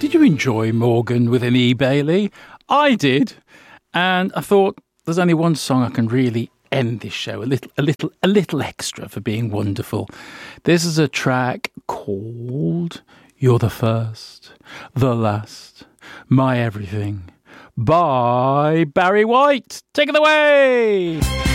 Did you enjoy Morgan with an E. Bailey? I did. And I thought there's only one song I can really end this show a little extra for being wonderful. This is a track called You're the First, the Last, My Everything by Barry White. Take it away.